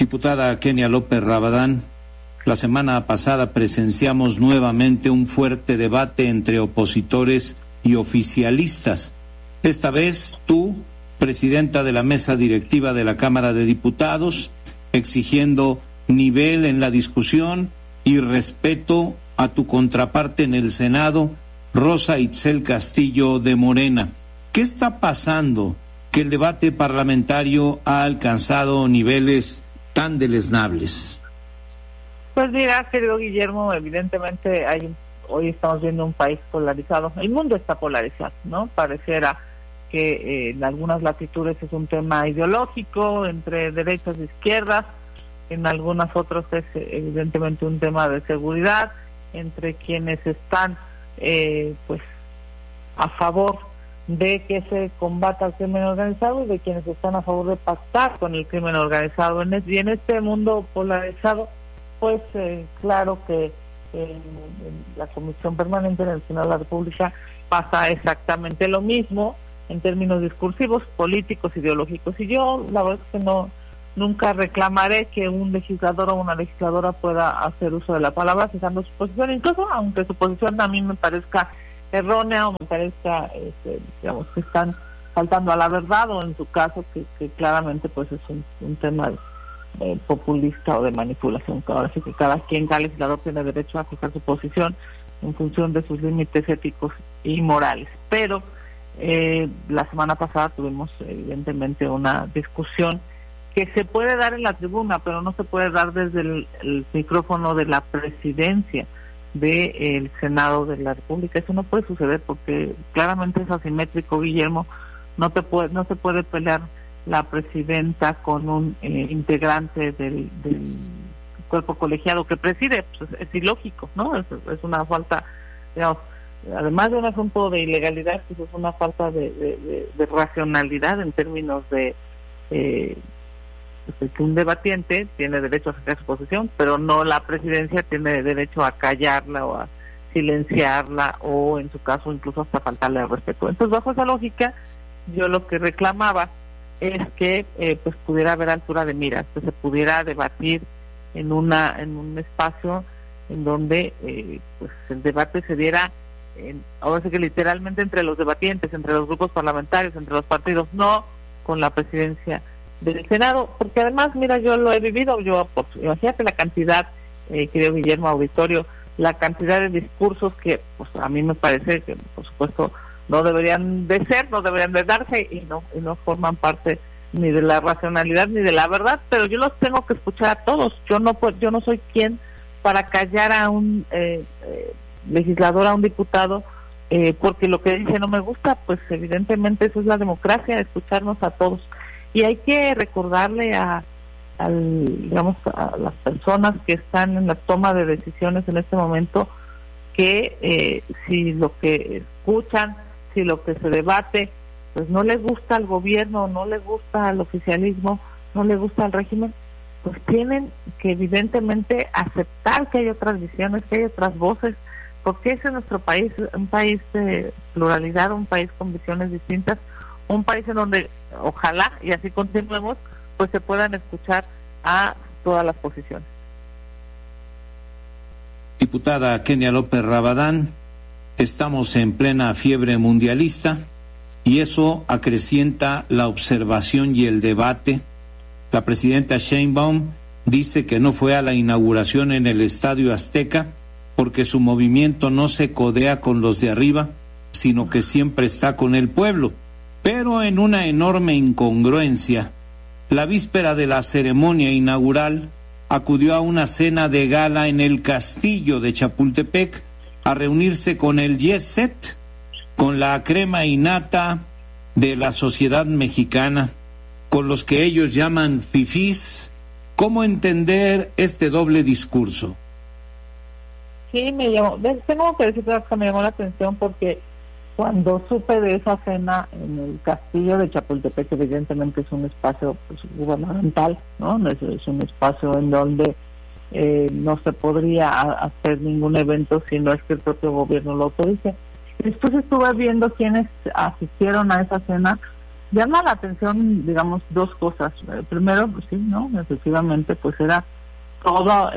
Diputada Kenia López Rabadán, la semana pasada presenciamos nuevamente un fuerte debate entre opositores y oficialistas. Esta vez tú, presidenta de la mesa directiva de la Cámara de Diputados, exigiendo nivel en la discusión y respeto a tu contraparte en el Senado, Rosa Itzel Castillo de Morena. ¿Qué está pasando que el debate parlamentario ha alcanzado niveles tan deleznables? Pues mira, querido Guillermo, evidentemente hoy estamos viendo un país polarizado. El mundo está polarizado, ¿no? Pareciera que en algunas latitudes es un tema ideológico entre derechas e izquierdas, en algunas otras es evidentemente un tema de seguridad, entre quienes están pues a favor de que se combata el crimen organizado y de quienes están a favor de pactar con el crimen organizado. Y en este mundo polarizado, pues claro que en la Comisión Permanente en el Senado de la República pasa exactamente lo mismo en términos discursivos, políticos, ideológicos. Y yo la verdad es que nunca reclamaré que un legislador o una legisladora pueda hacer uso de la palabra fijando su posición, incluso aunque su posición a mí me parezca errónea o me parezca digamos que están faltando a la verdad, o en su caso que claramente pues es un tema populista o de manipulación. Ahora sí que cada legislador tiene derecho a fijar su posición en función de sus límites éticos y morales. Pero la semana pasada tuvimos evidentemente una discusión que se puede dar en la tribuna, pero no se puede dar desde el micrófono de la presidencia del Senado de la República. Eso no puede suceder porque claramente es asimétrico, Guillermo. No se puede pelear la presidenta con un integrante del cuerpo colegiado que preside. Pues es ilógico, ¿no? Es una falta, digamos, además de un asunto de ilegalidad, pues es una falta de racionalidad en términos de que un debatiente tiene derecho a fijar su posición, pero no la presidencia tiene derecho a callarla o a silenciarla, o en su caso incluso hasta faltarle al respeto. Entonces, bajo esa lógica, yo lo que reclamaba es que pues pudiera haber altura de miras, que se pudiera debatir en un espacio en donde pues el debate se diera ahora sí que literalmente entre los debatientes, entre los grupos parlamentarios, entre los partidos, no con la presidencia del Senado, porque además, mira, yo lo he vivido, imagínate la cantidad, querido Guillermo, auditorio, la cantidad de discursos que pues a mí me parece que por supuesto no deberían de darse y no forman parte ni de la racionalidad ni de la verdad, pero yo los tengo que escuchar a todos. Yo no soy quien para callar a un legislador, a un diputado, porque lo que dice no me gusta. Pues evidentemente eso es la democracia, escucharnos a todos. Y hay que recordarle a las personas que están en la toma de decisiones en este momento que si lo que escuchan, si lo que se debate, pues no les gusta al gobierno, no les gusta al oficialismo, no les gusta al régimen, pues tienen que evidentemente aceptar que hay otras visiones, que hay otras voces, porque ese es nuestro país, un país de pluralidad, un país con visiones distintas, un país en donde ojalá, y así continuemos, pues se puedan escuchar a todas las posiciones. Diputada Kenia López Rabadán, estamos en plena fiebre mundialista y eso acrecienta la observación y el debate. La presidenta Sheinbaum dice que no fue a la inauguración en el Estadio Azteca porque su movimiento no se codea con los de arriba, sino que siempre está con el pueblo. Pero en una enorme incongruencia, la víspera de la ceremonia inaugural acudió a una cena de gala en el castillo de Chapultepec a reunirse con el jet set, con la crema innata de la sociedad mexicana, con los que ellos llaman fifís. ¿Cómo entender este doble discurso? Sí, tengo que decir que me llamó la atención porque cuando supe de esa cena en el castillo de Chapultepec, evidentemente es un espacio pues, gubernamental, ¿no? Es un espacio en donde no se podría hacer ningún evento si no es que el propio gobierno lo autorice. Después estuve viendo quienes asistieron a esa cena llama la atención, digamos, dos cosas. Primero, pues sí, ¿no? Efectivamente, pues era todo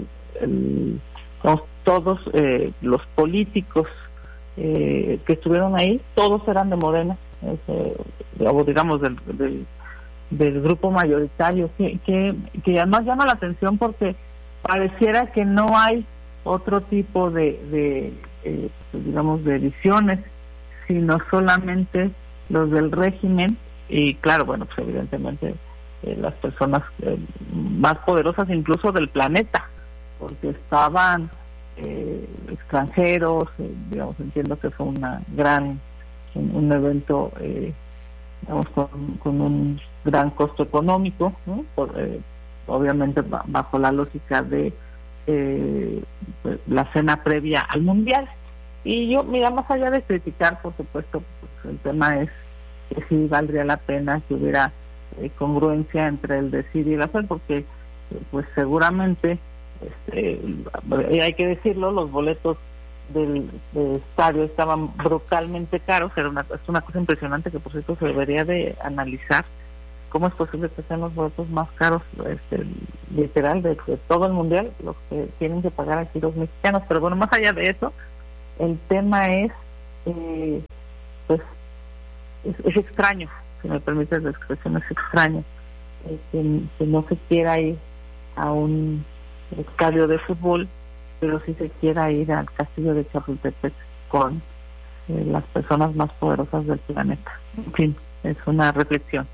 todos los políticos que estuvieron ahí, todos eran de Morena, o digamos del grupo mayoritario, que además llama la atención porque pareciera que no hay otro tipo digamos, de visiones, sino solamente los del régimen, y claro, bueno, pues evidentemente las personas más poderosas incluso del planeta, porque estaban extranjeros, digamos, entiendo que fue un evento, digamos, con un gran costo económico, ¿no? Obviamente bajo la lógica de pues, la cena previa al Mundial. Y yo, mira, más allá de criticar, por supuesto, pues, el tema es que sí valdría la pena que hubiera congruencia entre el decir y el hacer, porque pues seguramente, hay que decirlo, los boletos del estadio estaban brutalmente caros. Es una cosa impresionante que, por cierto, se debería de analizar cómo es posible que sean los boletos más caros, literal, de todo el Mundial, los que tienen que pagar aquí los mexicanos. Pero bueno, más allá de eso, el tema es, pues, es extraño, si me permites la expresión, es extraño que no se quiera ir a un estadio de fútbol, pero sí se quiera ir al castillo de Chapultepec con las personas más poderosas del planeta. En fin, es una reflexión.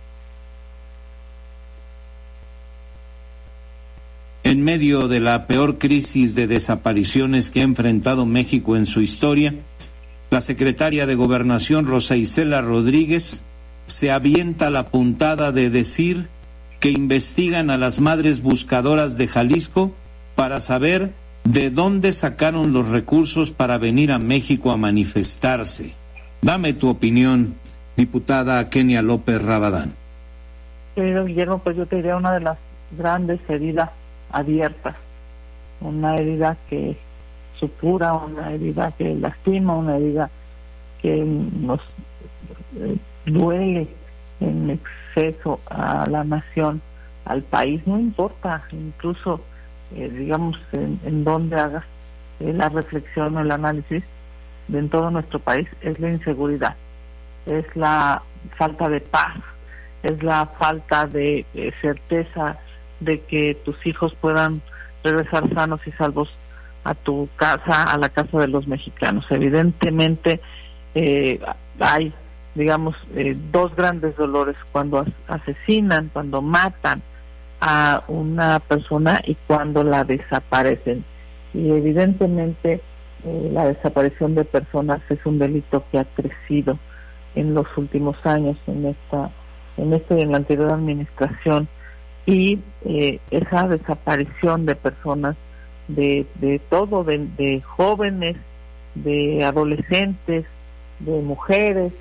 En medio de la peor crisis de desapariciones que ha enfrentado México en su historia, la secretaria de Gobernación, Rosa Isela Rodríguez, se avienta la puntada de decir que investigan a las madres buscadoras de Jalisco para saber de dónde sacaron los recursos para venir a México a manifestarse. Dame tu opinión, diputada Kenia López Rabadán. Querido Guillermo, pues yo te diría una de las grandes heridas abiertas, una herida que supura, una herida que lastima, una herida que nos duele en exceso a la nación, al país, no importa, incluso digamos en donde hagas la reflexión o el análisis de en todo nuestro país, es la inseguridad, es la falta de paz, es la falta de certeza de que tus hijos puedan regresar sanos y salvos a tu casa, a la casa de los mexicanos. Evidentemente hay, digamos, dos grandes dolores: cuando asesinan, cuando matan a una persona y cuando la desaparecen. Y evidentemente la desaparición de personas es un delito que ha crecido en los últimos años en esta y en la anterior administración. Y esa desaparición de personas, de todo, de jóvenes, de adolescentes, de mujeres,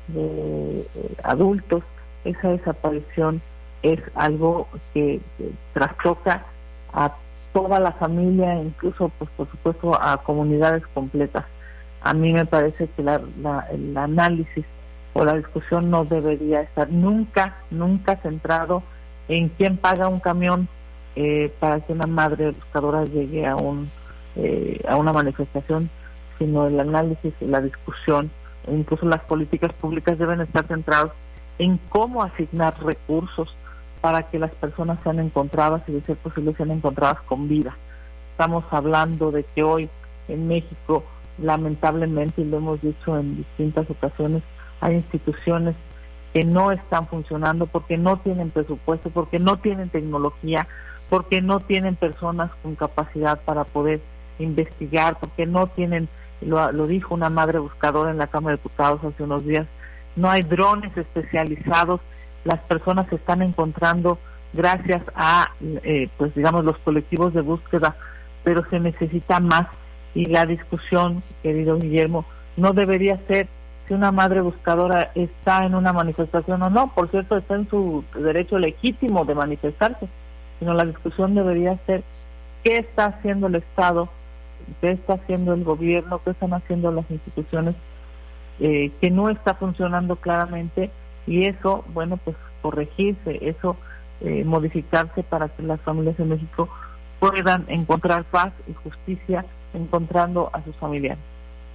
de adultos, esa desaparición es algo que trastoca a toda la familia, incluso, pues por supuesto, a comunidades completas. A mí me parece que el análisis o la discusión no debería estar nunca centrado en quién paga un camión para que una madre buscadora llegue a una manifestación, sino el análisis y la discusión, incluso las políticas públicas deben estar centradas en cómo asignar recursos para que las personas sean encontradas y, de ser posible, sean encontradas con vida. Estamos hablando de que hoy en México, lamentablemente, y lo hemos dicho en distintas ocasiones, hay instituciones que no están funcionando porque no tienen presupuesto, porque no tienen tecnología, porque no tienen personas con capacidad para poder investigar, porque no tienen, lo dijo una madre buscadora en la Cámara de Diputados hace unos días, no hay drones especializados. Las personas se están encontrando gracias a, pues digamos, los colectivos de búsqueda, pero se necesita más. Y la discusión, querido Guillermo, no debería ser si una madre buscadora está en una manifestación o no. Por cierto, está en su derecho legítimo de manifestarse, sino la discusión debería ser qué está haciendo el Estado, qué está haciendo el gobierno, qué están haciendo las instituciones, que no está funcionando claramente, y eso, bueno, pues corregirse, eso modificarse para que las familias en México puedan encontrar paz y justicia encontrando a sus familiares.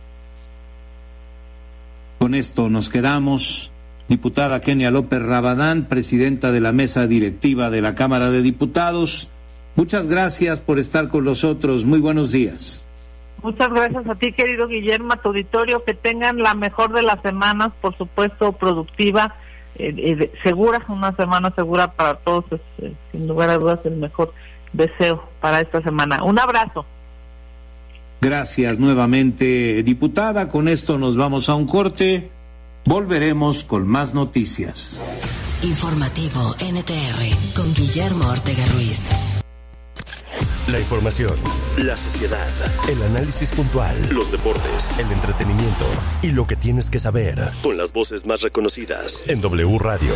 Con esto nos quedamos. Diputada Kenia López Rabadán, presidenta de la mesa directiva de la Cámara de Diputados, muchas gracias por estar con nosotros. Muy buenos días. Muchas gracias a ti, querido Guillermo, a tu auditorio, que tengan la mejor de las semanas, por supuesto, productiva, segura, una semana segura para todos, sin lugar a dudas el mejor deseo para esta semana. Un abrazo. Gracias nuevamente, diputada. Con esto nos vamos a un corte. Volveremos con más noticias. Informativo NTR con Guillermo Ortega Ruiz. La información, la sociedad, el análisis puntual, los deportes, el entretenimiento y lo que tienes que saber con las voces más reconocidas en W Radio.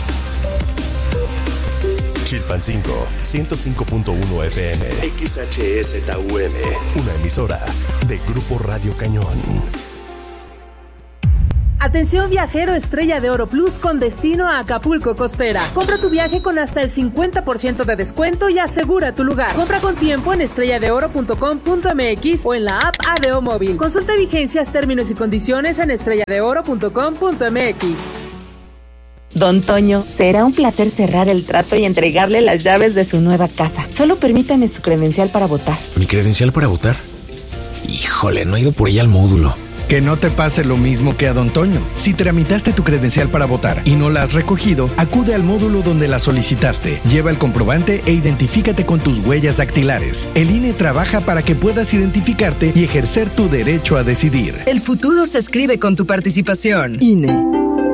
Chilpancingo, 105.1 FM, XHSTUM, una emisora de Grupo Radio Cañón. Atención viajero Estrella de Oro Plus con destino a Acapulco Costera. Compra tu viaje con hasta el 50% de descuento y asegura tu lugar. Compra con tiempo en estrelladeoro.com.mx o en la app ADO Móvil. Consulta vigencias, términos y condiciones en estrelladeoro.com.mx. Don Toño, será un placer cerrar el trato y entregarle las llaves de su nueva casa. Solo permítame su credencial para votar. ¿Mi credencial para votar? Híjole, no he ido por ella al módulo. Que no te pase lo mismo que a Don Toño. Si tramitaste tu credencial para votar y no la has recogido, acude al módulo donde la solicitaste. Lleva el comprobante e identifícate con tus huellas dactilares. El INE trabaja para que puedas identificarte y ejercer tu derecho a decidir. El futuro se escribe con tu participación. INE.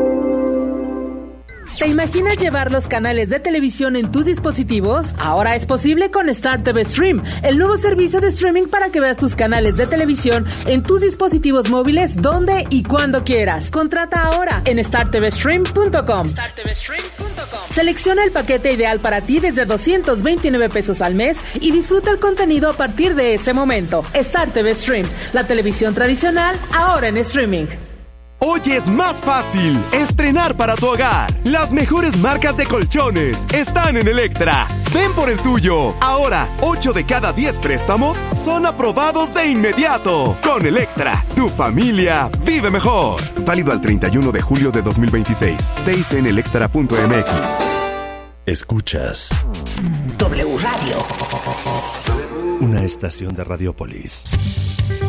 ¿Te imaginas llevar los canales de televisión en tus dispositivos? Ahora es posible con Star TV Stream, el nuevo servicio de streaming para que veas tus canales de televisión en tus dispositivos móviles donde y cuando quieras. Contrata ahora en startvstream.com. Selecciona el paquete ideal para ti desde 229 pesos al mes y disfruta el contenido a partir de ese momento. Star TV Stream, la televisión tradicional ahora en streaming. Hoy es más fácil estrenar para tu hogar. Las mejores marcas de colchones están en Electra. Ven por el tuyo. Ahora, 8 de cada 10 préstamos son aprobados de inmediato. Con Electra, tu familia vive mejor. Válido al 31 de julio de 2026. TIC en electra.mx. Escuchas W Radio. Una estación de Radiopolis.